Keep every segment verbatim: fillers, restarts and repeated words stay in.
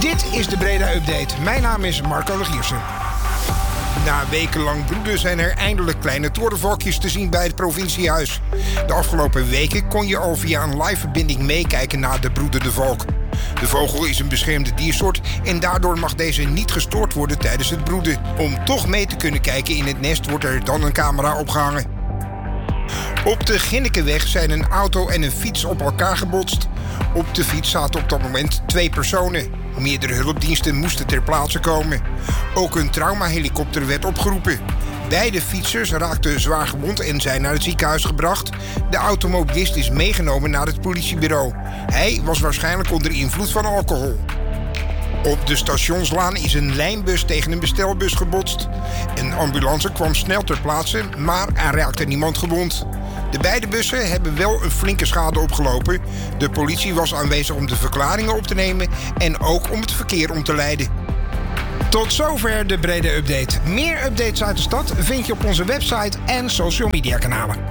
Dit is de Breda Update. Mijn naam is Marco Legiersen. Na wekenlang broeden zijn er eindelijk kleine torenvalkjes te zien bij het provinciehuis. De afgelopen weken kon je al via een live-verbinding meekijken naar de broedende valk. De vogel is een beschermde diersoort en daardoor mag deze niet gestoord worden tijdens het broeden. Om toch mee te kunnen kijken in het nest wordt er dan een camera opgehangen. Op de Ginnekeweg zijn een auto en een fiets op elkaar gebotst. Op de fiets zaten op dat moment twee personen. Meerdere hulpdiensten moesten ter plaatse komen. Ook een traumahelikopter werd opgeroepen. Beide fietsers raakten zwaar gewond en zijn naar het ziekenhuis gebracht. De automobilist is meegenomen naar het politiebureau. Hij was waarschijnlijk onder invloed van alcohol. Op de Stationslaan is een lijnbus tegen een bestelbus gebotst. Een ambulance kwam snel ter plaatse, maar er raakte niemand gewond. De beide bussen hebben wel een flinke schade opgelopen. De politie was aanwezig om de verklaringen op te nemen en ook om het verkeer om te leiden. Tot zover de Breda Update. Meer updates uit de stad vind je op onze website en social media kanalen.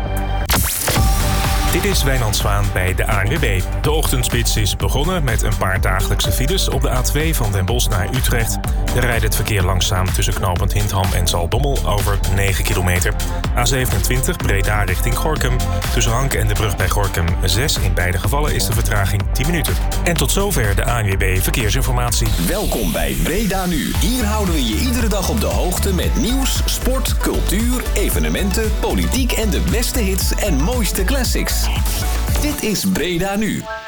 Dit is Wijnand Zwaan bij de A N W B. De ochtendspits is begonnen met een paar dagelijkse files op de A twee van Den Bosch naar Utrecht. Er rijdt het verkeer langzaam tussen knooppunt Hintham en Zaltbommel over negen kilometer. A zevenentwintig Breda richting Gorinchem. Tussen Hank en de brug bij Gorinchem zes. In beide gevallen is de vertraging tien minuten. En tot zover de A N W B Verkeersinformatie. Welkom bij Breda Nu. Hier houden we je iedere dag op de hoogte met nieuws, sport, cultuur, evenementen, politiek en de beste hits en mooiste classics. Dit is Breda Nu.